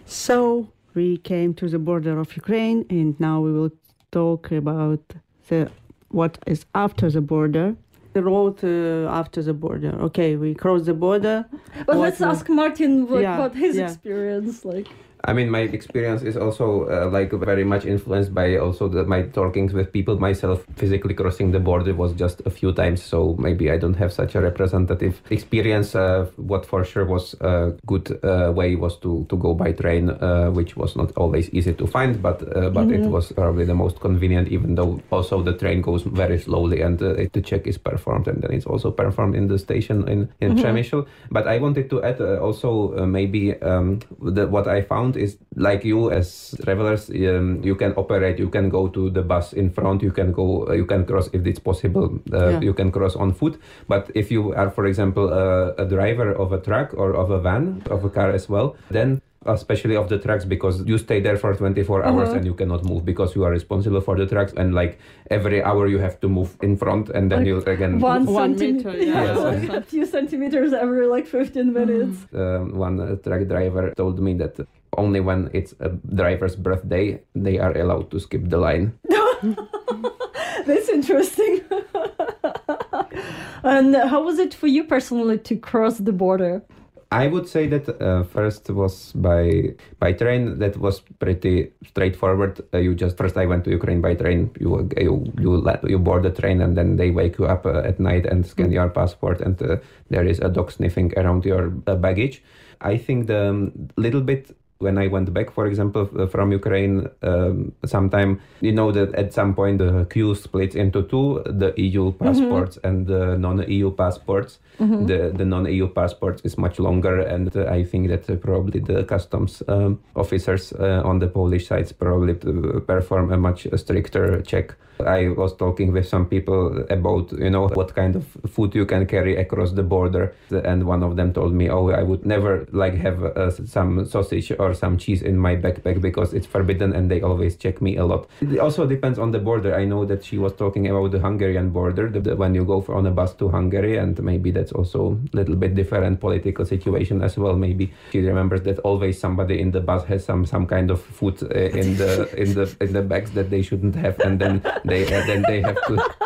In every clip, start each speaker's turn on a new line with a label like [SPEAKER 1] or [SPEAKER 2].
[SPEAKER 1] So we came to the border of Ukraine, and now we will talk about what is after the border. The road after the border. Okay, we cross the border.
[SPEAKER 2] But let's ask Martin about his experience.
[SPEAKER 3] I mean, my experience is also very much influenced by also my talkings with people. Myself physically crossing the border was just a few times, so maybe I don't have such a representative experience. What for sure was a good way was to go by train, which was not always easy to find, but it was probably the most convenient, even though also the train goes very slowly and the check is performed, and then it's also performed in the station in Przemysl. But I wanted to add also maybe what I found is like you as travelers, you can operate, you can go to the bus in front, you can cross if it's possible, you can cross on foot. But if you are, for example, a driver of a truck or of a van, of a car as well, then especially of the trucks, because you stay there for 24 hours and you cannot move because you are responsible for the trucks, and like every hour you have to move in front, and then you again
[SPEAKER 2] one
[SPEAKER 1] meter,
[SPEAKER 2] a few centimeters every 15 minutes.
[SPEAKER 3] One truck driver told me that only when it's a driver's birthday they are allowed to skip the line.
[SPEAKER 2] That's interesting. And how was it for you personally to cross the border?
[SPEAKER 3] I would say that first was by train. That was pretty straightforward. First I went to Ukraine by train. You board the train, and then they wake you up at night and scan your passport, and there is a dog sniffing around your baggage. I think the little bit when I went back, for example, from Ukraine, sometime, that at some point the queue splits into two, the EU passports and the non-EU passports. The non-EU passports is much longer, and I think that probably the customs officers on the Polish sides probably perform a much stricter check. I was talking with some people about, what kind of food you can carry across the border, and one of them told me, I would never have some sausage or some cheese in my backpack because it's forbidden, and they always check me a lot. It also depends on the border. I know that she was talking about the Hungarian border, when you go on a bus to Hungary, and maybe that's also a little bit different political situation as well. Maybe she remembers that always somebody in the bus has some kind of food in the bags that they shouldn't have, and then they have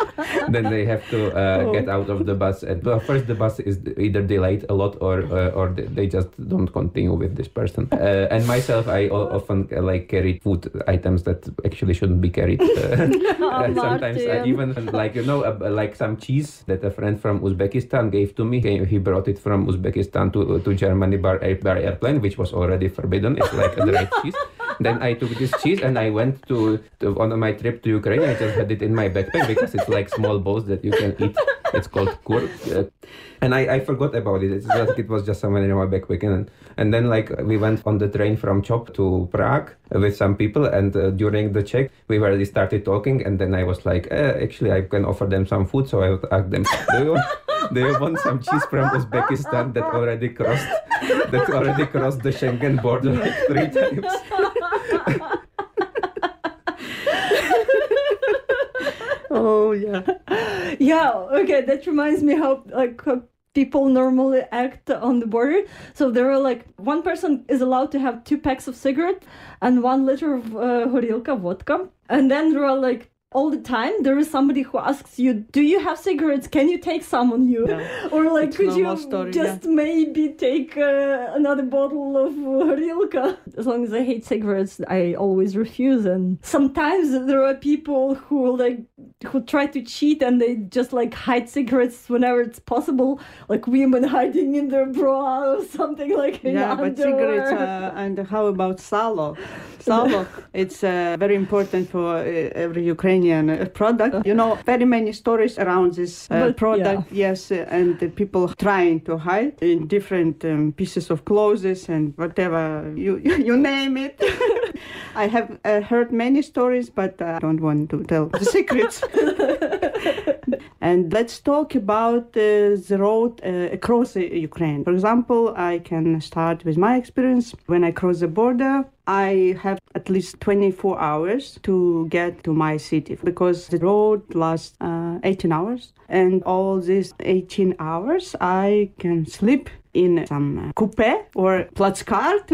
[SPEAKER 3] to get out of the bus. And first the bus is either delayed a lot or they just don't continue with this person. And myself, I often carry food items that actually shouldn't be carried. Sometimes I even some cheese that a friend from Uzbekistan gave to me. He brought it from Uzbekistan to Germany by airplane, which was already forbidden. It's like a dried cheese. Then I took this cheese and I went on my trip to Ukraine. I just had it in my backpack because it's like small balls that you can eat. It's called kur. And I forgot about it. It's like it was just somewhere in my backpack. And then we went on the train from Chop to Prague with some people. And during the check, we already started talking. And then I was like, actually, I can offer them some food. So I would ask them, do you want some cheese from Uzbekistan that already crossed the Schengen border 3 times?
[SPEAKER 1] Oh, yeah.
[SPEAKER 2] Yeah, okay, that reminds me how people normally act on the border. So there are one person is allowed to have 2 packs of cigarette and 1 liter of horilka vodka. And then there are all the time there is somebody who asks you, do you have cigarettes? Can you take some on you? Yeah. Or could you maybe take another bottle of horilka? As long as I hate cigarettes, I always refuse. And sometimes there are people who try to cheat, and they just hide cigarettes whenever it's possible, like women hiding in their bra or something
[SPEAKER 1] but cigarettes and how about salo? Salo, it's very important for every Ukrainian product. Very many stories around this product. Yeah. Yes, and the people trying to hide in different pieces of clothes and whatever you name it. I have heard many stories, but I don't want to tell the secrets. And let's talk about the road across Ukraine. For example, I can start with my experience. When I cross the border, I have at least 24 hours to get to my city because the road lasts 18 hours. And all these 18 hours, I can sleep in some coupe or Platzkart.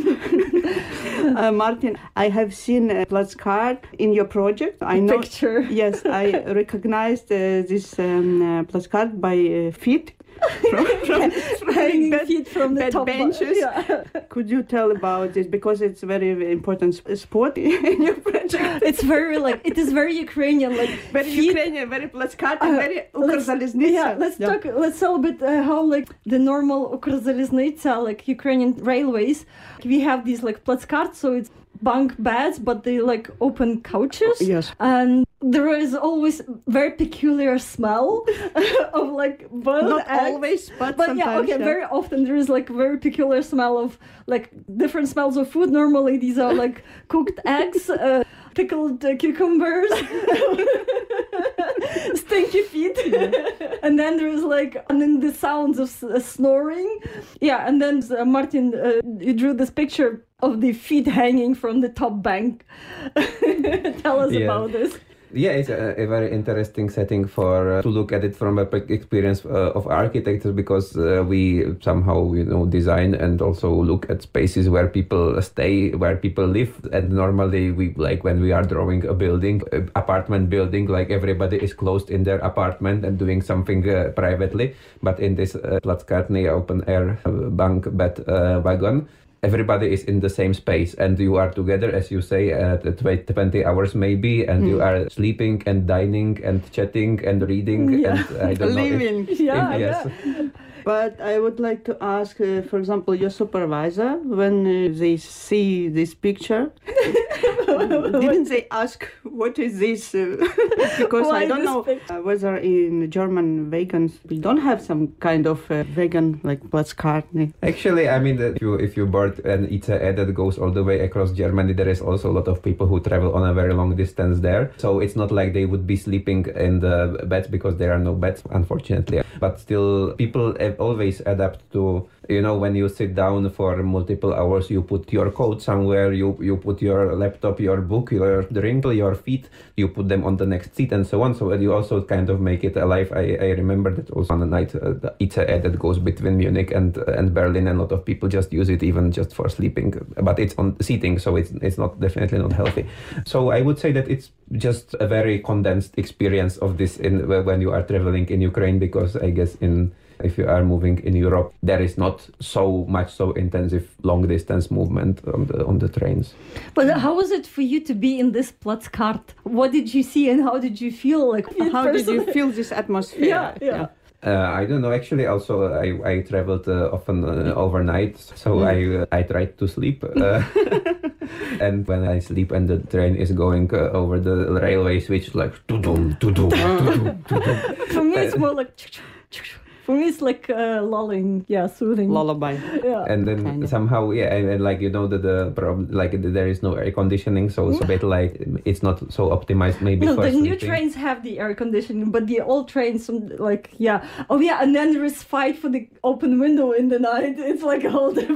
[SPEAKER 1] Martin, I have seen Platzkart in your project. I know.
[SPEAKER 2] Picture.
[SPEAKER 1] Yes, I recognized this Platzkart by feet.
[SPEAKER 2] Hanging feet from the top
[SPEAKER 1] benches.
[SPEAKER 2] Yeah.
[SPEAKER 1] Could you tell about this, because it's very important sport in your project?
[SPEAKER 2] It's very it is very Ukrainian, like
[SPEAKER 1] Very Ukrainian, very Platzkart, and very Ukrzaliznytsia.
[SPEAKER 2] Yeah, let's tell a bit how like the normal Ukrzaliznytsia, like Ukrainian railways, we have these like Platzkart, so it's bunk beds, but they like open couches.
[SPEAKER 1] Yes.
[SPEAKER 2] And there is always very peculiar smell of like boiled
[SPEAKER 1] Not
[SPEAKER 2] eggs.
[SPEAKER 1] always, but
[SPEAKER 2] But
[SPEAKER 1] sometimes.
[SPEAKER 2] very often there is like very peculiar smell of like different smells of food. Normally these are like cooked eggs, pickled cucumbers, stinky feet, and then there is and then the sounds of snoring. Yeah, and then Martin, you drew this picture of the feet hanging from the top bank. Tell us about this.
[SPEAKER 3] Yeah, it's a very interesting setting for to look at it from a experience of architects, because we somehow design and also look at spaces where people stay, where people live. And normally we when we are drawing a building, apartment building, everybody is closed in their apartment and doing something privately. But in this Platzkartny open air bunk bed wagon, everybody is in the same space, and you are together, as you say, 20 hours maybe, and you are sleeping and dining and chatting and reading and I don't
[SPEAKER 1] Living.
[SPEAKER 3] know.
[SPEAKER 2] Yeah.
[SPEAKER 1] But I would like to ask, for example, your supervisor, when they see this picture, didn't they ask, what is this? Because
[SPEAKER 2] Why
[SPEAKER 1] I don't
[SPEAKER 2] this
[SPEAKER 1] know
[SPEAKER 2] picture?
[SPEAKER 1] whether in German vegans, we don't have some kind of vegan like Platzkartny.
[SPEAKER 3] Actually, I mean, if you board an ICE that goes all the way across Germany, there is also a lot of people who travel on a very long distance there. So it's not like they would be sleeping in the beds, because there are no beds, unfortunately. But still, people always adapt to, when you sit down for multiple hours, you put your coat somewhere, you put your laptop, your book, your drink, your feet, you put them on the next seat and so on. So you also kind of make it alive. I remember that also on the night, the ICE that goes between Munich and Berlin, and a lot of people just use it even just for sleeping, but it's on seating, so it's definitely not healthy. So I would say that it's just a very condensed experience of this when you are traveling in Ukraine, because I guess if you are moving in Europe, there is not so intensive long distance movement on the trains.
[SPEAKER 2] But how was it for you to be in this Platzkart? What did you see and how did you feel?
[SPEAKER 1] How did you feel this atmosphere?
[SPEAKER 2] Yeah.
[SPEAKER 3] I don't know. Actually, also I traveled often overnight, so I tried to sleep. And when I sleep and the train is going over the railway switch, like to-dum, to-dum, to-dum, to-dum.
[SPEAKER 2] For me, it's more like... For me, it's like lulling, soothing.
[SPEAKER 1] Lullaby.
[SPEAKER 2] Yeah.
[SPEAKER 3] And then
[SPEAKER 1] Kind of.
[SPEAKER 3] somehow, and the problem, there is no air conditioning, so it's a bit it's not so optimized maybe
[SPEAKER 2] No,
[SPEAKER 3] for
[SPEAKER 2] the new
[SPEAKER 3] sleeping.
[SPEAKER 2] trains have the air conditioning, but the old trains, and then there is fight for the open window in the night. It's like a whole different